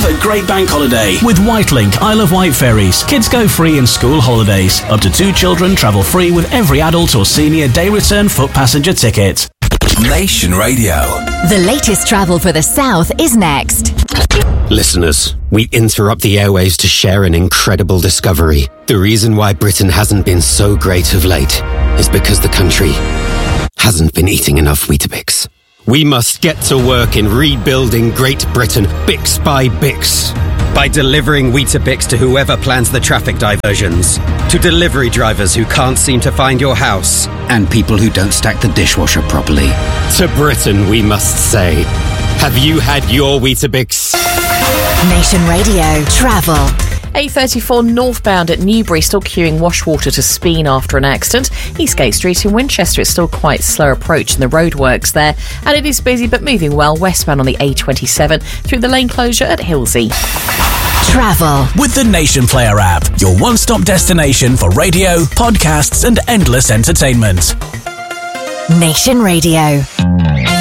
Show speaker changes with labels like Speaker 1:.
Speaker 1: a great bank holiday with Whitelink Isle of Wight ferries. Kids go free in school holidays. Up to 2 children travel free with every adult or senior day return foot passenger ticket.
Speaker 2: Nation Radio.
Speaker 3: The latest travel for the South is next.
Speaker 4: Listeners, we interrupt the airwaves to share an incredible discovery. The reason why Britain hasn't been so great of late is because the country hasn't been eating enough Weetabix. We must get to work in rebuilding Great Britain, Bix by Bix. By delivering Weetabix to whoever plans the traffic diversions, to delivery drivers who can't seem to find your house,
Speaker 5: and people who don't stack the dishwasher properly.
Speaker 4: To Britain, we must say, have you had your Weetabix?
Speaker 3: Nation Radio Travel.
Speaker 6: A34 northbound at Newbury, still queuing Washwater to Speen after an accident. Eastgate Street in Winchester, it's still quite slow approach in the roadworks there. And it is busy but moving well westbound on the A27 through the lane closure at Hilsey.
Speaker 3: Travel.
Speaker 1: With the Nation Player app, your one-stop destination for radio, podcasts and endless entertainment.
Speaker 3: Nation Radio.